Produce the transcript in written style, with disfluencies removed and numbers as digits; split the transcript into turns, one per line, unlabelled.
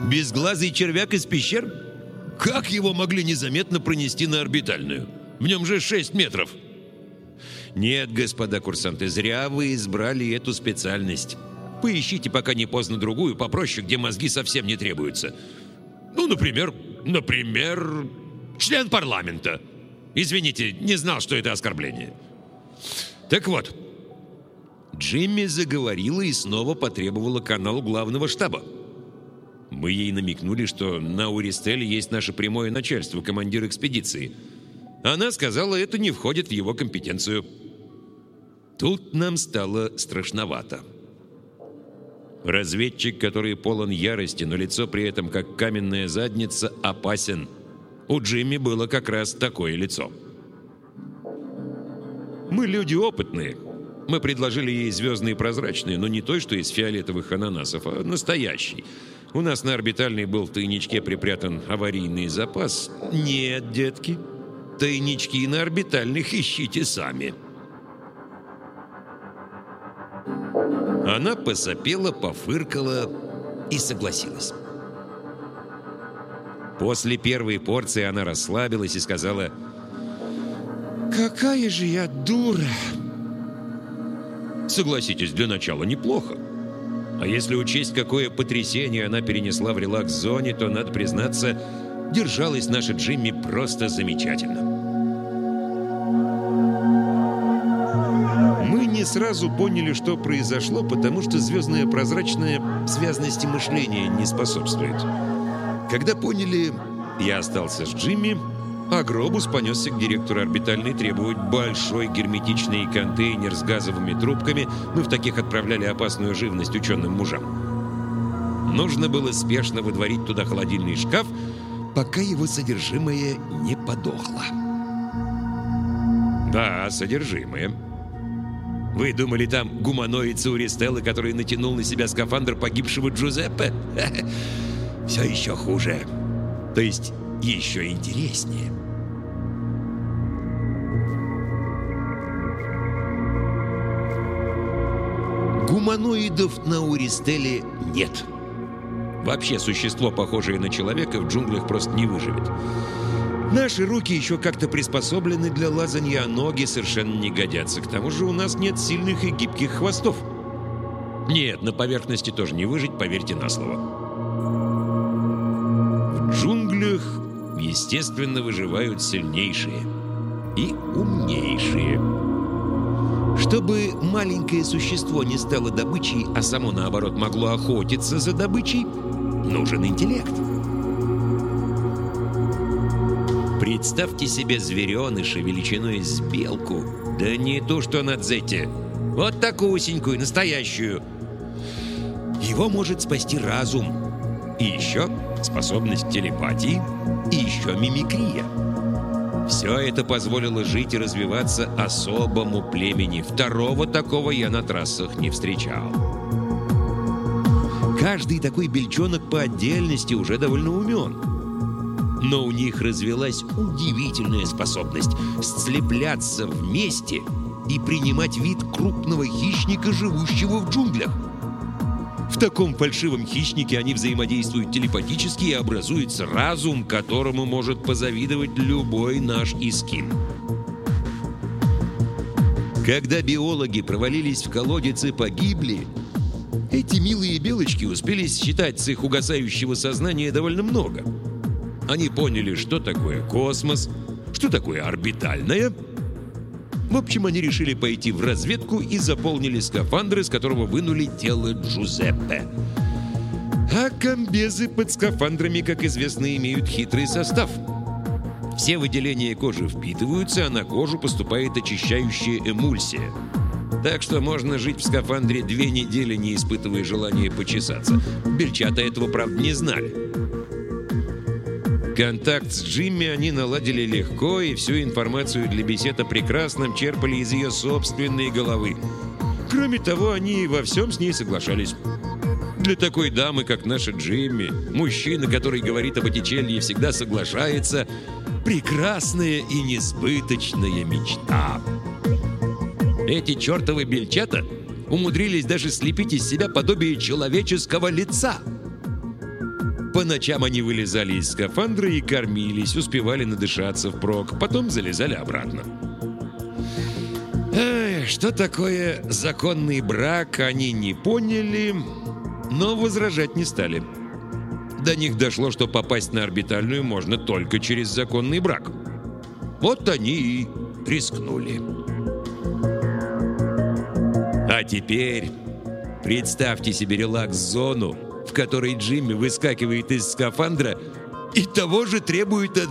Безглазый червяк из пещер? Как его могли незаметно пронести на орбитальную? В нем же 6 метров. Нет, господа курсанты, зря вы избрали эту специальность. Поищите, пока не поздно, другую, попроще, где мозги совсем не требуются. Ну, например, член парламента. Извините, не знал, что это оскорбление. Так вот, Джимми заговорила и снова потребовала канал главного штаба. Мы ей намекнули, что на Уристеле есть наше прямое начальство, командир экспедиции. Она сказала, это не входит в его компетенцию. Тут нам стало страшновато. Разведчик, который полон ярости, но лицо при этом как каменная задница, опасен. У Джимми было как раз такое лицо. Мы люди опытные. Мы предложили ей звездные прозрачные, но не той, что из фиолетовых ананасов, а настоящий. У нас на орбитальной был в тайничке припрятан аварийный запас. Нет, детки, тайнички на орбитальных ищите сами. Она посопела, пофыркала и согласилась. После первой порции она расслабилась и сказала: «Какая же я дура!» Согласитесь, для начала неплохо. А если учесть, какое потрясение она перенесла в релакс-зоне, то, надо признаться, держалась наша Джимми просто замечательно. Мы не сразу поняли, что произошло, потому что звездная прозрачная связности мышления не способствует. Когда поняли, я остался с Джимми, а Гробус понесся к директору орбитальной требовать большой герметичный контейнер с газовыми трубками. Мы в таких отправляли опасную живность ученым мужам. Нужно было спешно выдворить туда холодильный шкаф, пока его содержимое не подохло. Да, содержимое. Вы думали, там гуманоид Уристеллы, который натянул на себя скафандр погибшего Джузеппе? Все еще хуже. То есть еще интереснее. Гуманоидов на Уристелле нет. Вообще существо, похожее на человека, в джунглях просто не выживет. Наши руки еще как-то приспособлены для лазанья, а ноги совершенно не годятся. К тому же у нас нет сильных и гибких хвостов. Нет, на поверхности тоже не выжить, поверьте на слово. В джунглях, естественно, выживают сильнейшие и умнейшие. Чтобы маленькое существо не стало добычей, а само, наоборот, могло охотиться за добычей, нужен интеллект. Представьте себе звереныша величиной с белку. Да не то, что на дзете. Вот такусенькую, настоящую. Его может спасти разум. И еще способность телепатии, и еще мимикрия. Все это позволило жить и развиваться особому племени. Второго такого я на трассах не встречал. Каждый такой бельчонок по отдельности уже довольно умен. Но у них развилась удивительная способность сцепляться вместе и принимать вид крупного хищника, живущего в джунглях. В таком фальшивом хищнике они взаимодействуют телепатически и образуется разум, которому может позавидовать любой наш искин. Когда биологи провалились в колодец и погибли, эти милые белочки успели считать с их угасающего сознания довольно много. Они поняли, что такое космос, что такое орбитальное. В общем, они решили пойти в разведку и заполнили скафандр, из которого вынули тело Джузеппе. А комбезы под скафандрами, как известно, имеют хитрый состав. Все выделения кожи впитываются, а на кожу поступает очищающая эмульсия. Так что можно жить в скафандре 2 недели, не испытывая желания почесаться. Бельчата этого, правда, не знали. Контакт с Джимми они наладили легко, и всю информацию для бесед о прекрасном черпали из ее собственной головы. Кроме того, они во всем с ней соглашались. Для такой дамы, как наша Джимми, мужчина, который говорит об Боттичелли и всегда соглашается, прекрасная и несбыточная мечта. Эти чертовы бельчата умудрились даже слепить из себя подобие человеческого лица. По ночам они вылезали из скафандра и кормились, успевали надышаться впрок, потом залезали обратно. Что такое законный брак, они не поняли, но возражать не стали. До них дошло, что попасть на орбитальную можно только через законный брак. Вот они и рискнули. А теперь представьте себе релакс-зону, в которой Джимми выскакивает из скафандра и того же требует от